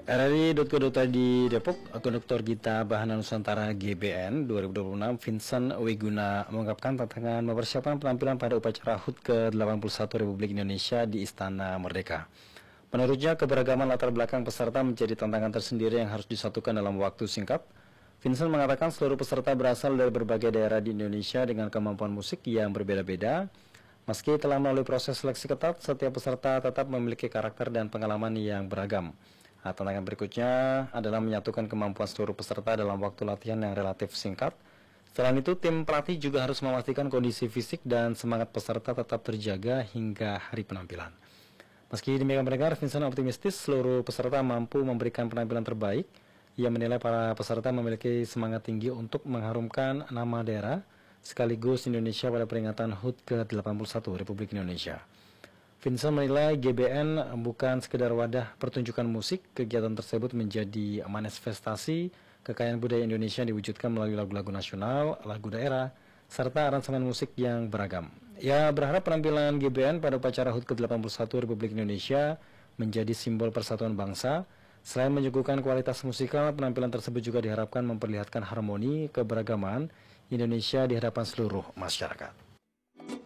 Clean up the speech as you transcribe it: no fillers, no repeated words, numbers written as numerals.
RRI.co.id Depok, Konduktor Gita Bahana Nusantara GBN 2026 Vincent Wiguna mengungkapkan tantangan mempersiapkan penampilan pada upacara HUT ke-81 Republik Indonesia di Istana Merdeka. Menurutnya, keberagaman latar belakang peserta menjadi tantangan tersendiri yang harus disatukan dalam waktu singkat. Vincent mengatakan seluruh peserta berasal dari berbagai daerah di Indonesia dengan kemampuan musik yang berbeda-beda. Meski telah melalui proses seleksi ketat, setiap peserta tetap memiliki karakter dan pengalaman yang beragam. Tantangan berikutnya adalah menyatukan kemampuan seluruh peserta dalam waktu latihan yang relatif singkat. Selain itu, tim pelatih juga harus memastikan kondisi fisik dan semangat peserta tetap terjaga hingga hari penampilan. Meski demikian pendengar, Vincent optimistis seluruh peserta mampu memberikan penampilan terbaik. Ia menilai para peserta memiliki semangat tinggi untuk mengharumkan nama daerah sekaligus Indonesia pada peringatan HUT ke-81 Republik Indonesia. Vincent menilai GBN bukan sekedar wadah pertunjukan musik, kegiatan tersebut menjadi manifestasi kekayaan budaya Indonesia yang diwujudkan melalui lagu-lagu nasional, lagu daerah, serta aransemen musik yang beragam. Ia berharap penampilan GBN pada upacara HUT ke-81 Republik Indonesia menjadi simbol persatuan bangsa. Selain menyuguhkan kualitas musikal, penampilan tersebut juga diharapkan memperlihatkan harmoni keberagaman Indonesia di hadapan seluruh masyarakat.